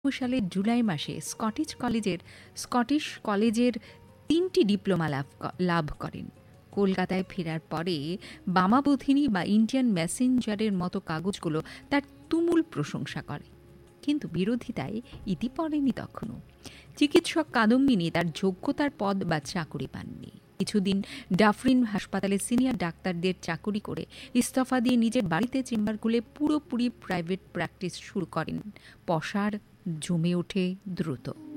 সালের জুলাই মাসে স্কটিশ কলেজের 3টি ডিপ্লোমা লাভ করেন। কলকাতায় ফেরার পরে বামাবোধিনী বা ইন্ডিয়ান মেসেঞ্জারের মতো কাগজগুলো তার তুমুল প্রশংসা করে, কিন্তু বিরোধিতায় ইতি পড়েনি তখনও। চিকিৎসক কাদম্বিনী তার যোগ্যতার পদ বা চাকুরি পাননি। কিছুদিন ডাফরিন হাসপাতালে সিনিয়র ডাক্তারদের চাকুরি করে ইস্তফা দিয়ে নিজের বাড়িতে চেম্বার খুলে পুরোপুরি প্রাইভেট প্র্যাকটিস শুরু করেন। পসার জমে ওঠে দ্রুত।